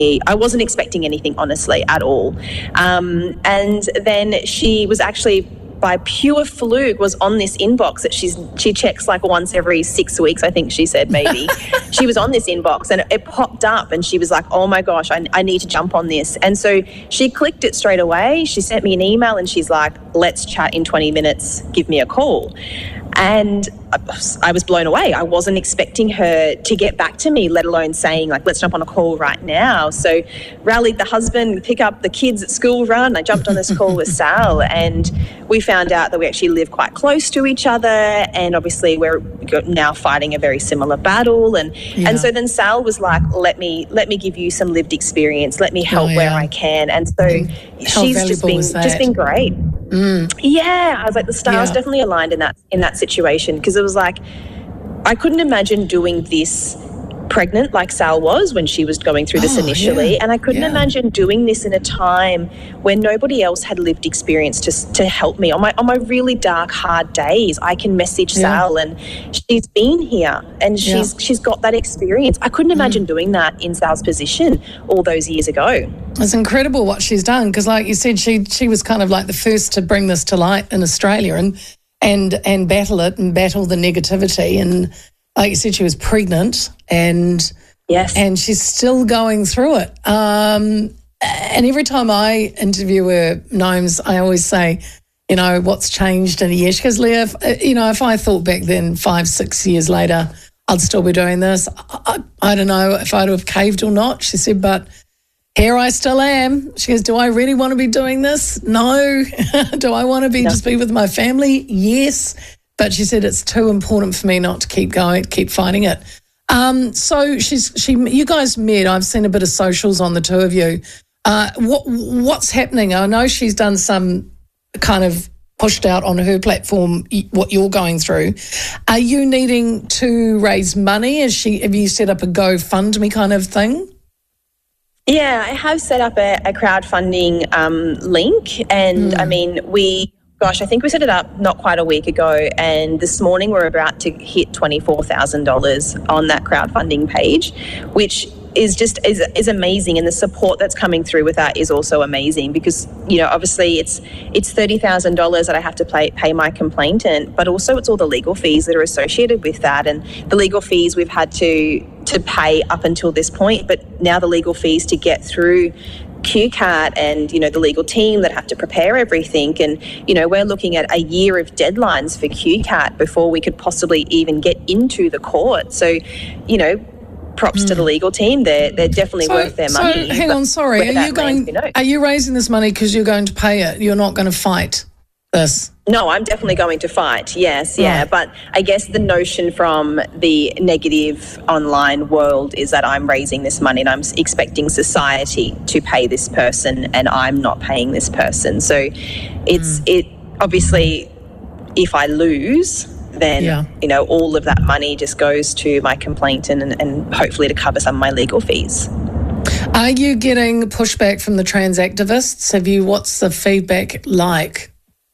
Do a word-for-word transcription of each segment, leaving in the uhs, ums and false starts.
I wasn't expecting anything, honestly, at all. Um, and then she was actually, by pure fluke, was on this inbox that she's she checks like once every six weeks, I think she said, maybe. She was on this inbox and it popped up and she was like, oh my gosh, I, I need to jump on this. And so she clicked it straight away. She sent me an email and she's like, let's chat in twenty minutes, give me a call. And I was blown away. I wasn't expecting her to get back to me, let alone saying, like, let's jump on a call right now. So rallied the husband, pick up the kids at school run. I jumped on this call with Sal and we found out that we actually live quite close to each other, and obviously we're now fighting a very similar battle. And yeah. and so then Sal was like, let me let me give you some lived experience. Let me help oh, yeah. where I can. And so How she's just been just been great. Mm. Yeah, I was like, the stars Yeah. definitely aligned in that in that situation, because it was like, I couldn't imagine doing this pregnant like Sal was when she was going through this Oh, initially, yeah. and I couldn't Yeah. imagine doing this in a time when nobody else had lived experience to to help me on my on my really dark, hard days. I can message Yeah. Sal, and she's been here, and she's Yeah. she's got that experience. I couldn't imagine doing that in Sal's position all those years ago. It's incredible what she's done, because like you said, she she was kind of like the first to bring this to light in Australia and and and battle it and battle the negativity. And like you said, she was pregnant and Yes. and she's still going through it. Um, and every time I interview her, Gnomes, I always say, you know, what's changed in a year? She goes, Leah, if, you know, if I thought back then five, six years later, I'd still be doing this. I, I, I don't know if I'd have caved or not, she said, but here I still am. She goes, do I really want to be doing this? No. Do I want to be No. just be with my family? Yes. But she said it's too important for me not to keep going, keep fighting it. Um, so she's she. You guys met. I've seen a bit of socials on the two of you. Uh, what what's happening? I know she's done some kind of pushed out on her platform what you're going through. Are you needing to raise money? Is she? Have you set up a GoFundMe kind of thing? Yeah, I have set up a, a crowdfunding um, link, and mm. I mean, we, gosh, I think we set it up not quite a week ago, and this morning we're about to hit twenty-four thousand dollars on that crowdfunding page, which is just is, is amazing, and the support that's coming through with that is also amazing, because, you know, obviously it's it's thirty thousand dollars that I have to pay, pay my complainant, but also it's all the legal fees that are associated with that, and the legal fees we've had to to pay up until this point, but now the legal fees to get through Q CAT and, you know, the legal team that have to prepare everything. And, you know, we're looking at a year of deadlines for Q CAT before we could possibly even get into the court. So, you know, props mm. to the legal team. They're, they're definitely so, worth their so money. hang on, sorry. Are you going, lands, you know. Are you raising this money because you're going to pay it? You're not going to fight this? No, I'm definitely going to fight, yes, yeah. Right. But I guess the notion from the negative online world is that I'm raising this money and I'm expecting society to pay this person and I'm not paying this person. So it's mm. it obviously, if I lose, then, yeah. you know, all of that money just goes to my complainant and, and hopefully to cover some of my legal fees. Are you getting pushback from the trans activists? Have you, what's the feedback like?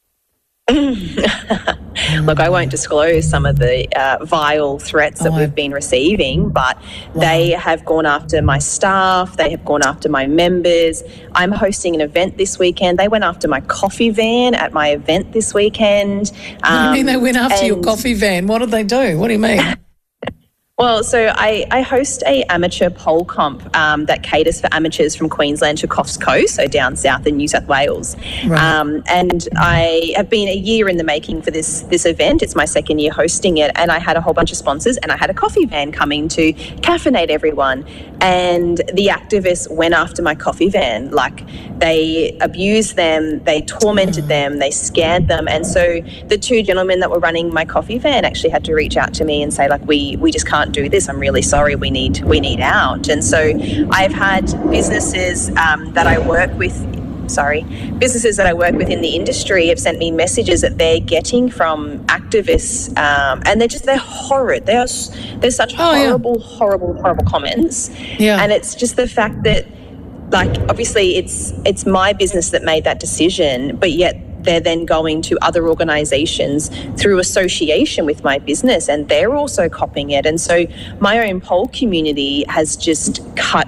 Look, I won't disclose some of the uh, vile threats that oh, we've been receiving, but wow. they have gone after my staff, they have gone after my members. I'm hosting an event this weekend. They went after my coffee van at my event this weekend. Um, what do you mean they went after your coffee van? What did they do? What do you mean? Well, so I, I host a amateur pole comp um, that caters for amateurs from Queensland to Coffs Coast, so down south in New South Wales. Right. Um, and I have been a year in the making for this this event. It's my second year hosting it, and I had a whole bunch of sponsors, and I had a coffee van coming to caffeinate everyone. And the activists went after my coffee van. Like, they abused them, they tormented mm. them, they scared them. And so the two gentlemen that were running my coffee van actually had to reach out to me and say, like, we we just can't do this. I'm really sorry. We need we need out. And so I've had businesses um, that I work with, sorry, businesses that I work with in the industry have sent me messages that they're getting from activists, um, and they're just they're horrid. They are they're such oh, horrible, yeah. horrible, horrible comments. Yeah. And it's just the fact that, like, obviously it's it's my business that made that decision, but yet they're then going to other organisations through association with my business, and they're also copying it. And so my own pole community has just cut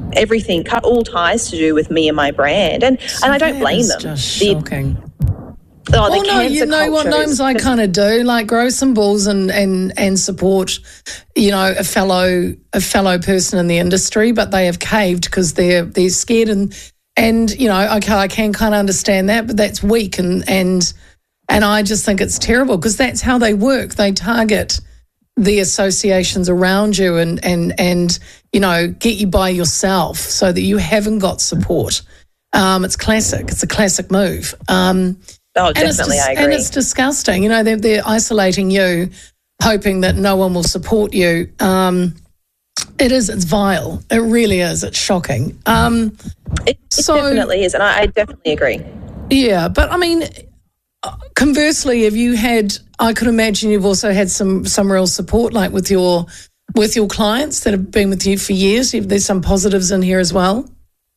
everything, cut all ties to do with me and my brand. And and I don't blame them. Just The- shocking. Oh, the Oh no, you cancer know what, culture Gnomes, is- I kind of do, like grow some balls and, and and support, you know, a fellow a fellow person in the industry, but they have caved because they're they're scared and and you know, okay, I can kind of understand that, but that's weak and and and I just think it's terrible because that's how they work. They target the associations around you and and and you know, get you by yourself so that you haven't got support. Um, it's classic. It's a classic move. Um, Oh, And it's, definitely, dis- I agree. and it's disgusting. You know, they're, they're isolating you, hoping that no one will support you. Um, it is, it's vile. It really is. It's shocking. Um, It, it So- definitely is, and I, I definitely agree. yeah, but I mean, conversely, have you had, I could imagine you've also had some, some real support, like with your, with your clients that have been with you for years. There's some positives in here as well.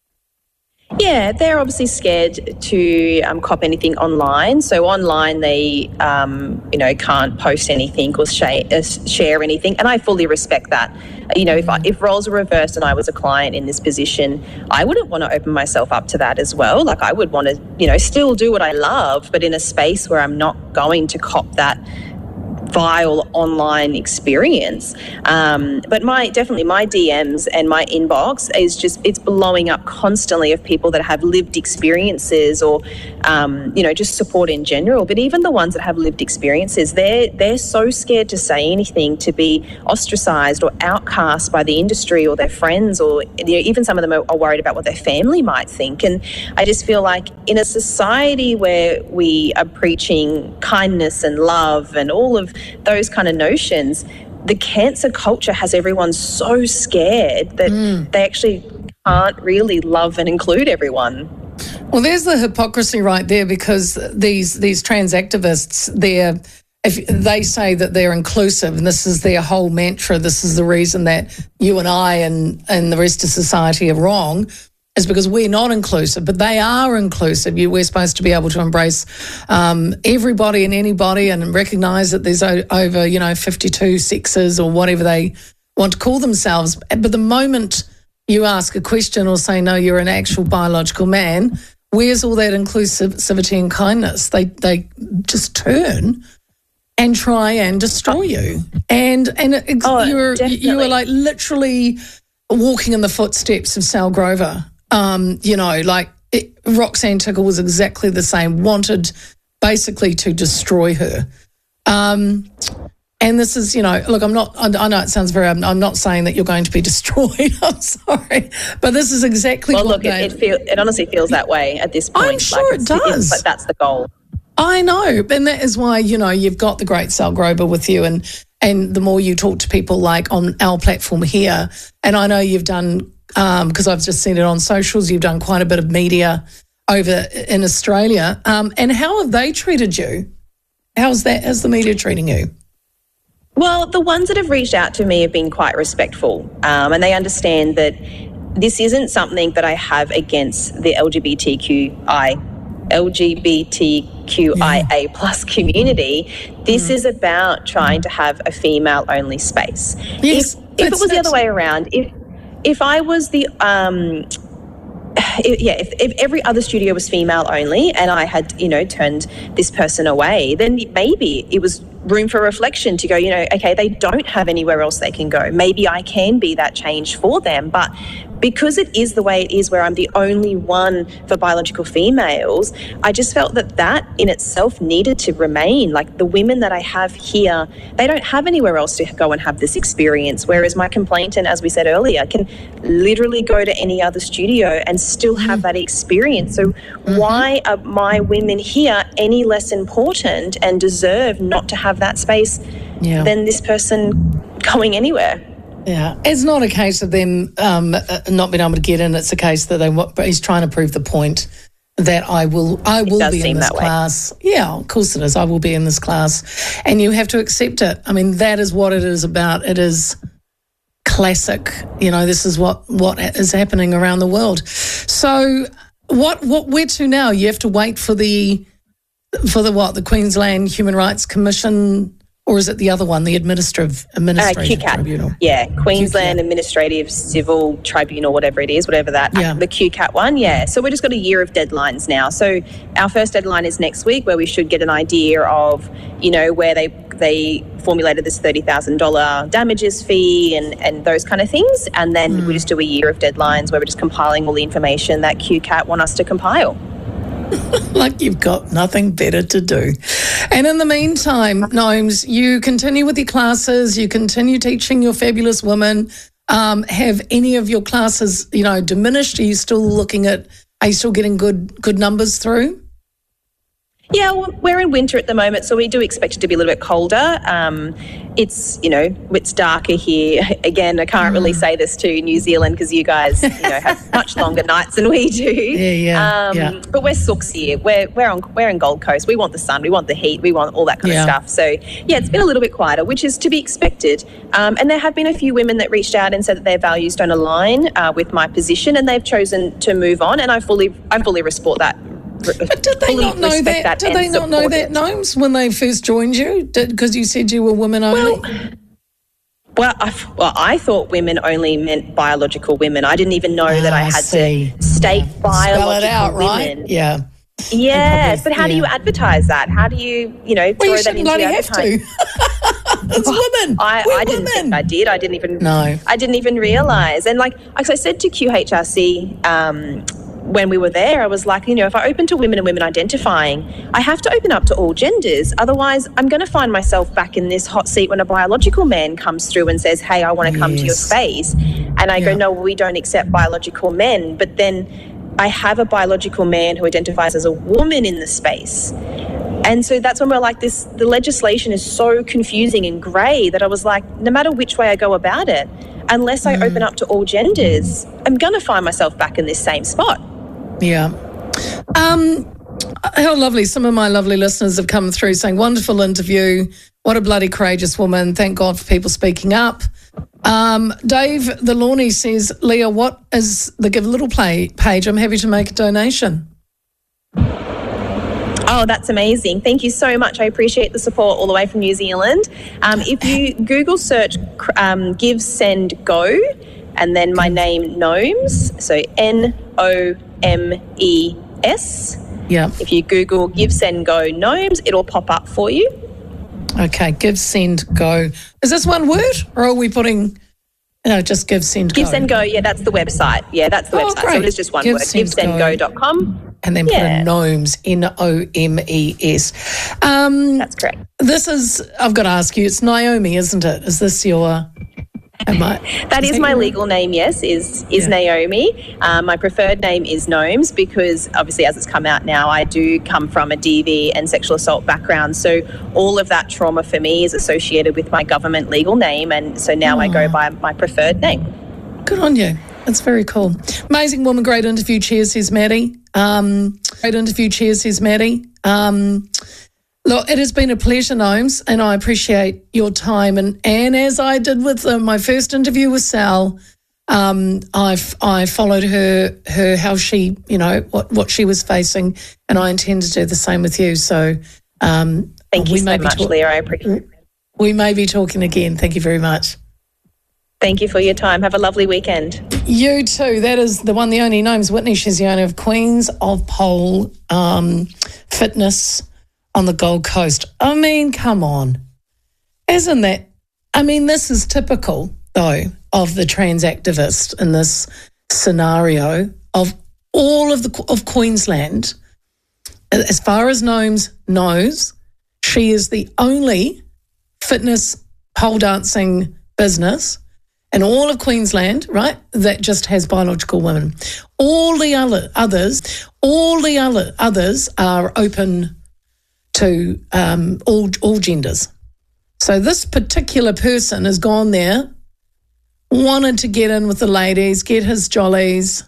Yeah, they're obviously scared to um, cop anything online. So online, they um, you know can't post anything or share, uh, share anything, and I fully respect that. You know, if I, if roles were reversed and I was a client in this position, I wouldn't want to open myself up to that as well. Like I would want to, you know, still do what I love, but in a space where I'm not going to cop that vile online experience. Um, but my definitely my D Ms and my inbox is just, it's blowing up constantly of people that have lived experiences or, um, you know, just support in general. But even the ones that have lived experiences, they're, they're so scared to say anything, to be ostracized or outcast by the industry or their friends, or you know, even some of them are, are worried about what their family might think. And I just feel like in a society where we are preaching kindness and love and all of those kind of notions, the cancer culture has everyone so scared that Mm. they actually can't really love and include everyone. Well, there's the hypocrisy right there, because these these trans activists, they're, if they say that they're inclusive and this is their whole mantra, this is the reason that you and I and, and the rest of society are wrong, is because we're not inclusive, but they are inclusive. You, we're supposed to be able to embrace um, everybody and anybody and recognise that there's o- over, you know, fifty-two sexes or whatever they want to call themselves. But the moment you ask a question or say, no, you're an actual biological man, where's all that inclusivity and kindness? They they just turn and try and destroy you. And and it, Oh, you're you definitely. are like literally walking in the footsteps of Sal Grover. Um, you know, like it, Roxanne Tickle was exactly the same, wanted basically to destroy her. Um, and this is, you know, look, I'm not, I, I know it sounds very, I'm, I'm not saying that you're going to be destroyed, I'm sorry, but this is exactly Well, what look, they, it, it, feel, it honestly feels that way at this point. I'm sure it it's- does. But that's the goal. I know, and that is why, you know, you've got the great Sal Grover with you, and and the more you talk to people like on our platform here, and I know you've done, because um, I've just seen it on socials, you've done quite a bit of media over in Australia. Um, and how have they treated you? How's that? How's the media treating you? Well, the ones that have reached out to me have been quite respectful, um, and they understand that this isn't something that I have against the L G B T Q I, L G B T Q I A plus community. This Mm. is about trying to have a female-only space. Yes, if if it that's- was the that's- other way around, if if I was the um, if, yeah, if, if every other studio was female only and I had, you know, turned this person away, then maybe it was room for reflection to go, you know, okay, they don't have anywhere else they can go. Maybe I can be that change for them. But because it is the way it is, where I'm the only one for biological females, I just felt that that in itself needed to remain. Like the women that I have here, they don't have anywhere else to go and have this experience. Whereas my complainant, as we said earlier, can literally go to any other studio and still have that experience. So why are my women here any less important and deserve not to have that space Yeah. than this person going anywhere? Yeah, it's not a case of them um, uh, not being able to get in. It's a case that they want. But he's trying to prove the point that I will, I will does be in seem this that way. class. Yeah, of course it is. I will be in this class, and you have to accept it. I mean, that is what it is about. It is classic. You know, this is what what is happening around the world. So, what what where to now? You have to wait for the for the what the Queensland Human Rights Commission Or is it the other one, the administrative, administrative uh, tribunal? Yeah, Queensland Q CAT. Administrative Civil Tribunal, whatever it is, whatever that, Yeah. the Q CAT one, yeah. So we've just got a year of deadlines now. So our first deadline is next week, where we should get an idea of, you know, where they they formulated this thirty thousand dollars damages fee and, and those kind of things. And then mm. we just do a year of deadlines where we're just compiling all the information that Q CAT want us to compile. Like you've got nothing better to do. And in the meantime, Gnomes, you continue with your classes, you continue teaching your fabulous women. Um, have any of your classes, you know, diminished? Are you still looking at, are you still getting good good numbers through? Yeah, well, we're in winter at the moment, so we do expect it to be a little bit colder. Um, it's, you know, it's darker here. Again, I can't really say this to New Zealand because you guys, you know, have much longer nights than we do. Yeah, yeah, um, yeah. But we're Sooks here. We're we're on we're in Gold Coast. We want the sun. We want the heat. We want all that kind yeah. of stuff. So yeah, it's been a little bit quieter, which is to be expected. Um, and there have been a few women that reached out and said that their values don't align uh, with my position, and they've chosen to move on. And I fully I fully support that. But did they not know that? that did they not know that, Gnomes, when they first joined you? Because you said you were women only? Well, well I, well, I thought women only meant biological women. I didn't even know ah, that I had see. to state yeah. biological Spell it out, women. Right? Yeah. Yes, probably, but how yeah. do you advertise that? How do you, you know, well, throw you that into bloody your have to. advertising? It's women. I, We're I didn't women. think I did. I didn't even. No. I didn't even realise. And like, like I said to Q H R C. Um, when we were there, I was like, you know, if I open to women and women identifying, I have to open up to all genders. Otherwise, I'm going to find myself back in this hot seat when a biological man comes through and says, hey, I want to come yes. to your space. And I yeah. go, no, we don't accept biological men. But then I have a biological man who identifies as a woman in the space. And so that's when we're like, this, the legislation is so confusing and grey that I was like, no matter which way I go about it, unless I mm. open up to all genders, I'm going to find myself back in this same spot. Yeah. Um, how lovely. Some of my lovely listeners have come through saying, wonderful interview. What a bloody courageous woman. Thank God for people speaking up. Um, Dave the Lawney says, Leah, what is the Give a Little Play page? I'm happy to make a donation. Oh, that's amazing. Thank you so much. I appreciate the support all the way from New Zealand. Um, if you Google search um, Give, Send, Go, and then my name, Gnomes, so N O M E S. Yeah. If you Google Give, Send, Go, Gnomes, it'll pop up for you. Okay, Give, Send, Go. Is this one word, or are we putting... No, just Give, Send, Go. Give, Send, Go, yeah, that's the website. Yeah, that's the oh, website. Great. So it is just one give, word, send, give send go dot com. And then yeah. put a Gnomes, N O M E S. Um, that's correct. This is, I've got to ask you, it's Naomi, isn't it? Is this your... Am I, that is, is my your... legal name, yes, is is yeah. Naomi. Um, my preferred name is Gnomes because obviously as it's come out now, I do come from a D V and sexual assault background. So all of that trauma for me is associated with my government legal name. And so now oh. I go by my preferred name. Good on you. That's very cool. Amazing woman, great interview. Cheers, says Maddie. Um, great interview. Cheers, says Maddie. Um, look, it has been a pleasure, Gnomes, and I appreciate your time. And, and as I did with uh, my first interview with Sal, um, I I followed her her how she you know what what she was facing, and I intend to do the same with you. So um, thank you we so may much, be talk- Leah. I appreciate it. We may be talking again. Thank you very much. Thank you for your time. Have a lovely weekend. You too. That is the one, the only. Name's Whitney. She's the owner of Queens of Pole um, Fitness on the Gold Coast. I mean, come on. Isn't that, I mean, this is typical, though, of the trans activist in this scenario of all of the of Queensland. As far as Gnomes knows, she is the only fitness pole dancing business in all of Queensland, right, that just has biological women. All the other others, all the other others are open to um, all all genders. So this particular person has gone there, wanted to get in with the ladies, get his jollies,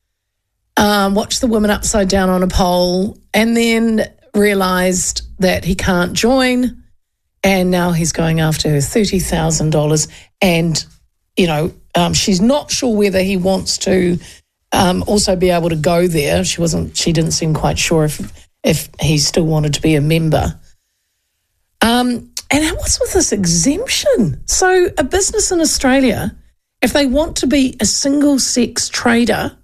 um, watch the women upside down on a pole, and then realised that he can't join, and now he's going after her thirty thousand dollars. And, you know, um, she's not sure whether he wants to um, also be able to go there. She wasn't. She didn't seem quite sure if if he still wanted to be a member. Um, And what's with this exemption? So a business in Australia, if they want to be a single-sex trader,